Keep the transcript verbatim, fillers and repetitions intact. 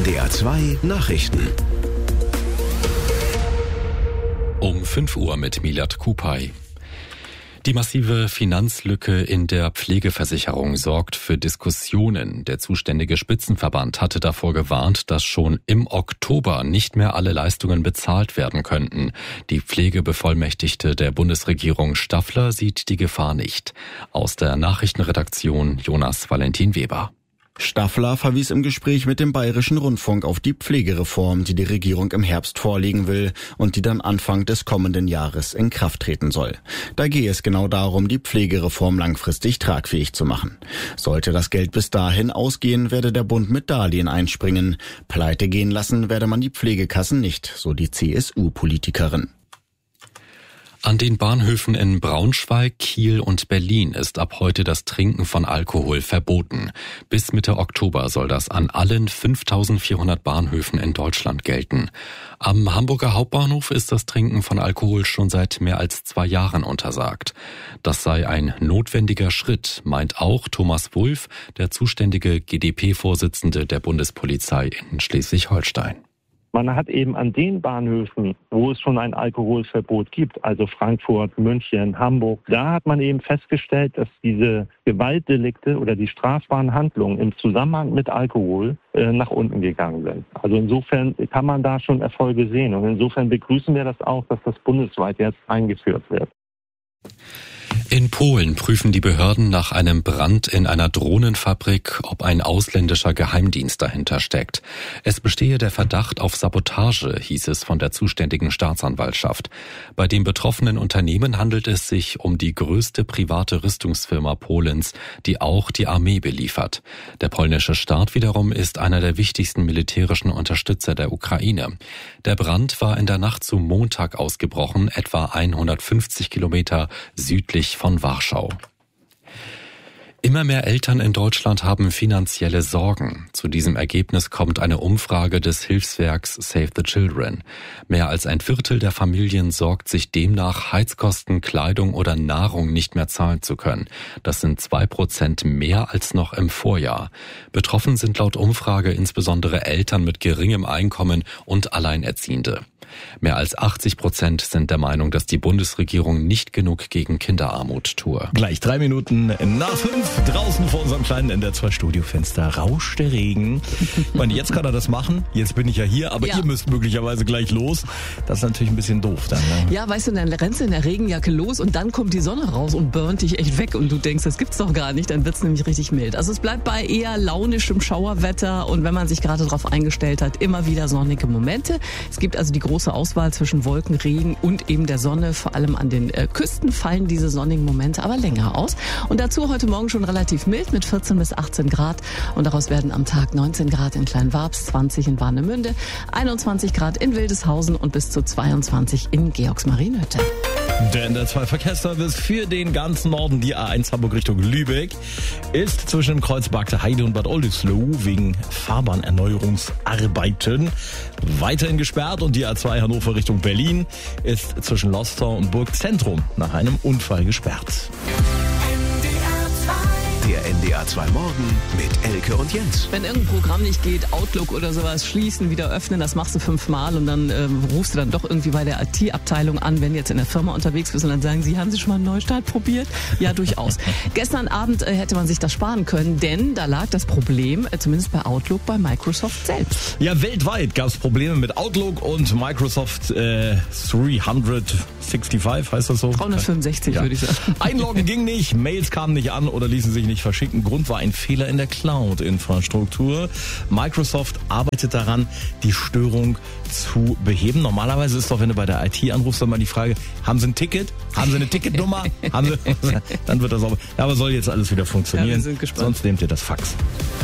N D R zwei Nachrichten. Um fünf Uhr mit Milad Kupay. Die massive Finanzlücke in der Pflegeversicherung sorgt für Diskussionen. Der zuständige Spitzenverband hatte davor gewarnt, dass schon im Oktober nicht mehr alle Leistungen bezahlt werden könnten. Die Pflegebevollmächtigte der Bundesregierung Staffler sieht die Gefahr nicht. Aus der Nachrichtenredaktion Jonas Valentin Weber. Staffler verwies im Gespräch mit dem Bayerischen Rundfunk auf die Pflegereform, die die Regierung im Herbst vorlegen will und die dann Anfang des kommenden Jahres in Kraft treten soll. Da gehe es genau darum, die Pflegereform langfristig tragfähig zu machen. Sollte das Geld bis dahin ausgehen, werde der Bund mit Darlehen einspringen. Pleite gehen lassen werde man die Pflegekassen nicht, so die C S U-Politikerin. An den Bahnhöfen in Braunschweig, Kiel und Berlin ist ab heute das Trinken von Alkohol verboten. Bis Mitte Oktober soll das an allen fünftausendvierhundert Bahnhöfen in Deutschland gelten. Am Hamburger Hauptbahnhof ist das Trinken von Alkohol schon seit mehr als zwei Jahren untersagt. Das sei ein notwendiger Schritt, meint auch Thomas Wulff, der zuständige G D P-Vorsitzende der Bundespolizei in Schleswig-Holstein. Man hat eben an den Bahnhöfen, wo es schon ein Alkoholverbot gibt, also Frankfurt, München, Hamburg, da hat man eben festgestellt, dass diese Gewaltdelikte oder die strafbaren Handlungen im Zusammenhang mit Alkohol äh, nach unten gegangen sind. Also insofern kann man da schon Erfolge sehen und insofern begrüßen wir das auch, dass das bundesweit jetzt eingeführt wird. In Polen prüfen die Behörden nach einem Brand in einer Drohnenfabrik, ob ein ausländischer Geheimdienst dahinter steckt. Es bestehe der Verdacht auf Sabotage, hieß es von der zuständigen Staatsanwaltschaft. Bei dem betroffenen Unternehmen handelt es sich um die größte private Rüstungsfirma Polens, die auch die Armee beliefert. Der polnische Staat wiederum ist einer der wichtigsten militärischen Unterstützer der Ukraine. Der Brand war in der Nacht zum Montag ausgebrochen, etwa hundertfünfzig Kilometer südlich von Warschau. Immer mehr Eltern in Deutschland haben finanzielle Sorgen. Zu diesem Ergebnis kommt eine Umfrage des Hilfswerks Save the Children. Mehr als ein Viertel der Familien sorgt sich demnach, Heizkosten, Kleidung oder Nahrung nicht mehr zahlen zu können. Das sind zwei Prozent mehr als noch im Vorjahr. Betroffen sind laut Umfrage insbesondere Eltern mit geringem Einkommen und Alleinerziehende. Mehr als achtzig Prozent sind der Meinung, dass die Bundesregierung nicht genug gegen Kinderarmut tue. Gleich drei Minuten nach fünf, draußen vor unserem kleinen N D R zwei Studiofenster rauscht der Regen. Ich meine, jetzt kann er das machen, jetzt bin ich ja hier, aber ja. Ihr müsst möglicherweise gleich los. Das ist natürlich ein bisschen doof dann. Ne? Ja, weißt du, dann rennst du in der Regenjacke los und dann kommt die Sonne raus und burnt dich echt weg und du denkst, das gibt's doch gar nicht, dann wird's nämlich richtig mild. Also es bleibt bei eher launischem Schauerwetter und wenn man sich gerade darauf eingestellt hat, immer wieder sonnige Momente. Es gibt also die große Auswahl zwischen Wolken, Regen und eben der Sonne. Vor allem an den äh, Küsten fallen diese sonnigen Momente aber länger aus. Und dazu heute Morgen schon relativ mild mit vierzehn bis achtzehn Grad. Und daraus werden am Tag neunzehn Grad in Kleinwabs, zwanzig in Warnemünde, einundzwanzig Grad in Wildeshausen und bis zu zweiundzwanzig in Georgsmarienhütte. Der N D R zwei Verkehrsservice für den ganzen Norden, die A eins Hamburg Richtung Lübeck, ist zwischen dem Kreuz Barkte Heide und Bad Oldesloe wegen Fahrbahnerneuerungsarbeiten weiterhin gesperrt und die A zwei Hannover Richtung Berlin ist zwischen Lostor und Burgzentrum nach einem Unfall gesperrt. Der N D R zwei Morgen mit Elke und Jens. Wenn irgendein Programm nicht geht, Outlook oder sowas, schließen, wieder öffnen, das machst du fünfmal und dann äh, rufst du dann doch irgendwie bei der I T-Abteilung an, wenn du jetzt in der Firma unterwegs bist und dann sagen sie, haben Sie schon mal einen Neustart probiert? Ja, durchaus. Gestern Abend äh, hätte man sich das sparen können, denn da lag das Problem, äh, zumindest bei Outlook, bei Microsoft selbst. Ja, weltweit gab es Probleme mit Outlook und Microsoft äh, dreihundertfünfundsechzig, heißt das so? dreihundertfünfundsechzig, ja. Würde ich sagen. Einloggen ging nicht, Mails kamen nicht an oder ließen sich nicht verschicken. Grund war ein Fehler in der Cloud-Infrastruktur. Microsoft arbeitet daran, die Störung zu beheben. Normalerweise ist doch, wenn du bei der I T anrufst, dann mal die Frage, haben Sie ein Ticket? Haben Sie eine Ticketnummer? Haben Sie, dann wird das auch, aber soll jetzt alles wieder funktionieren. Ja, wir sind gespannt. Sonst nehmt ihr das Fax.